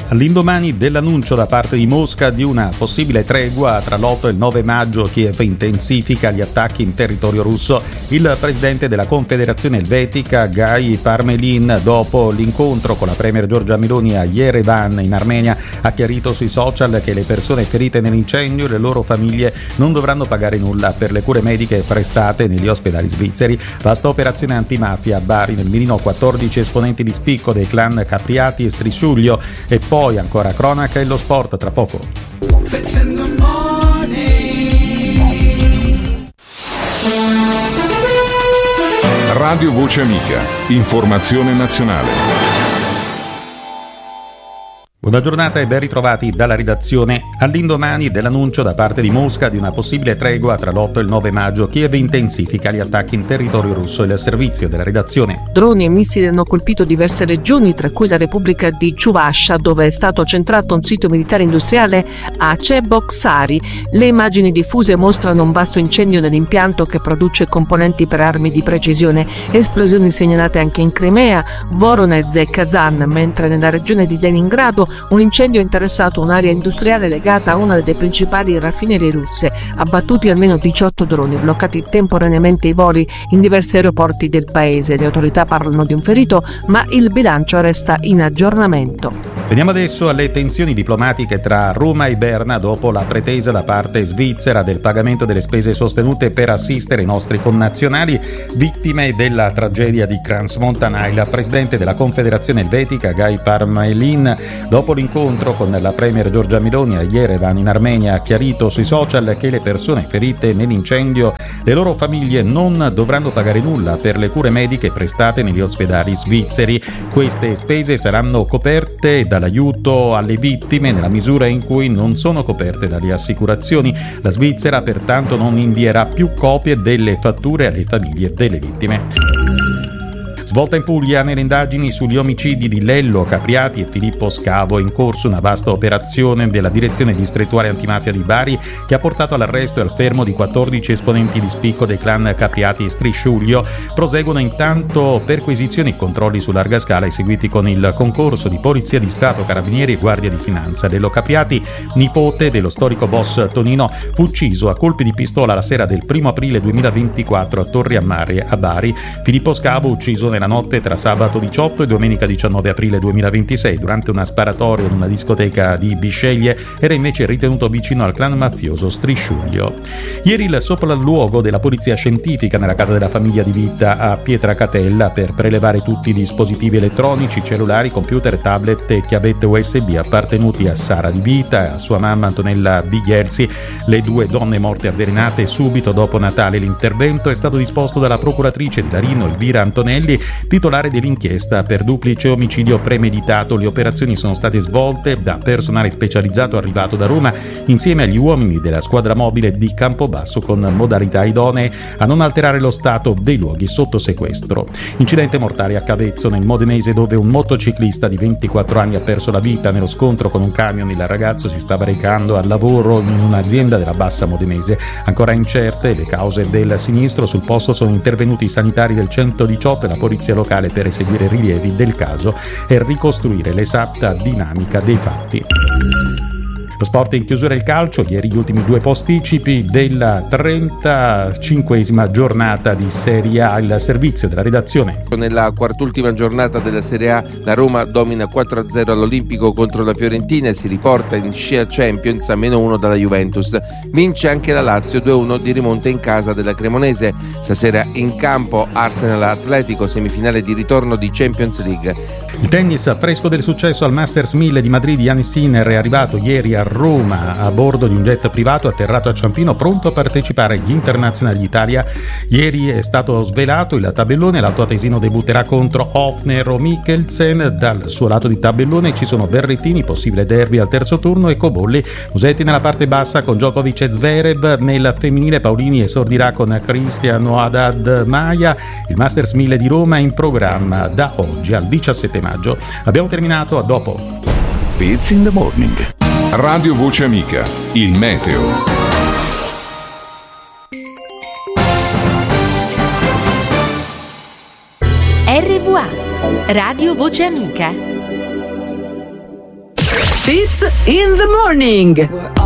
All'indomani dell'annuncio da parte di Mosca di una possibile tregua tra l'8 e il 9 maggio, Kiev intensifica gli attacchi in territorio russo. Il presidente della Confederazione Elvetica, Gai Parmelin, dopo l'incontro con la premier Giorgia Meloni a Yerevan in Armenia, ha chiarito sui social che le persone ferite nell'incendio e le loro famiglie non dovranno pagare nulla per le cure mediche prestate negli ospedali svizzeri. Vasta operazione antimafia a Bari, nel mirino 14 esponenti di spicco dei clan Capriati e Strisciuglio. E poi ancora cronaca e lo sport tra poco. Radio Voce Amica, informazione nazionale. Buona giornata e ben ritrovati dalla redazione. All'indomani dell'annuncio da parte di Mosca di una possibile tregua tra l'8 e il 9 maggio, Kiev intensifica gli attacchi in territorio russo. Il servizio della redazione. Droni e missili hanno colpito diverse regioni, tra cui la Repubblica di Ciuvascia, dove è stato centrato un sito militare industriale a Cheboksary. Le immagini diffuse mostrano un vasto incendio nell'impianto che produce componenti per armi di precisione. Esplosioni segnalate anche in Crimea, Voronezh e Kazan, mentre nella regione di Leningrado un incendio ha interessato un'area industriale legata a una delle principali raffinerie russe. Abbattuti almeno 18 droni, bloccati temporaneamente i voli in diversi aeroporti del paese. Le autorità parlano di un ferito, ma il bilancio resta in aggiornamento. Veniamo adesso alle tensioni diplomatiche tra Roma e Berna dopo la pretesa da parte svizzera del pagamento delle spese sostenute per assistere i nostri connazionali vittime della tragedia di Crans-Montana. Il presidente della Confederazione Elvetica, Gai Parmelin, dopo l'incontro con la premier Giorgia Meloni a Yerevan in Armenia, ha chiarito sui social che le persone ferite nell'incendio, le loro famiglie non dovranno pagare nulla per le cure mediche prestate negli ospedali svizzeri. Queste spese saranno coperte dall'aiuto alle vittime nella misura in cui non sono coperte dalle assicurazioni. La Svizzera pertanto non invierà più copie delle fatture alle famiglie delle vittime. Svolta in Puglia nelle indagini sugli omicidi di Lello Capriati e Filippo Scavo. È in corso una vasta operazione della direzione distrettuale antimafia di Bari che ha portato all'arresto e al fermo di 14 esponenti di spicco dei clan Capriati e Strisciuglio. Proseguono intanto perquisizioni e controlli su larga scala eseguiti con il concorso di Polizia di Stato, Carabinieri e Guardia di Finanza. Lello Capriati, nipote dello storico boss Tonino, fu ucciso a colpi di pistola la sera del 1 aprile 2024 a Torri a Mare a Bari. Filippo Scavo, ucciso nella notte tra sabato 18 e domenica 19 aprile 2026 durante una sparatoria in una discoteca di Bisceglie, era invece ritenuto vicino al clan mafioso Strisciuglio. Ieri il sopralluogo della polizia scientifica nella casa della famiglia di Vita a Pietracatella per prelevare tutti i dispositivi elettronici, cellulari, computer, tablet e chiavette USB appartenuti a Sara di Vita e a sua mamma Antonella Di Gherzi, le due donne morte avvelenate subito dopo Natale. L'intervento è stato disposto dalla procuratrice di Larino Elvira Antonelli, titolare dell'inchiesta per duplice omicidio premeditato. Le operazioni sono state svolte da personale specializzato arrivato da Roma insieme agli uomini della squadra mobile di Campobasso con modalità idonee a non alterare lo stato dei luoghi sotto sequestro. Incidente mortale a Cavezzo nel Modenese, dove un motociclista di 24 anni ha perso la vita nello scontro con un camion. Il ragazzo si stava recando al lavoro in un'azienda della Bassa Modenese. Ancora incerte le cause del sinistro, sul posto sono intervenuti i sanitari del 118 e la polizia locale per eseguire rilievi del caso e ricostruire l'esatta dinamica dei fatti. Lo sport in chiusura il calcio, ieri gli ultimi due posticipi della 35esima giornata di Serie A, il servizio della redazione. Nella quartultima giornata della Serie A la Roma domina 4-0 all'Olimpico contro la Fiorentina e si riporta in scia Champions a -1 dalla Juventus. Vince anche la Lazio 2-1 di rimonta in casa della Cremonese. Stasera in campo Arsenal-Atletico, semifinale di ritorno di Champions League. Il tennis fresco del successo al Masters 1000 di Madrid. Yannick Sinner è arrivato ieri a Roma a bordo di un jet privato atterrato a Ciampino, pronto a partecipare agli internazionali d'Italia. Ieri è stato svelato il tabellone, l'altoatesino debutterà contro Hofner o Mikkelsen. Dal suo lato di tabellone ci sono Berrettini, possibile derby al terzo turno, e Cobolli. Musetti nella parte bassa con Djokovic e Zverev. Nel femminile Paolini esordirà con Cristiano Haddad Maia. Il Masters 1000 di Roma è in programma da oggi al 17 maggio. Abbiamo terminato, a dopo. It's in the morning. Radio Voce Amica, il meteo. RVA, Radio Voce Amica. Fitz in the Morning.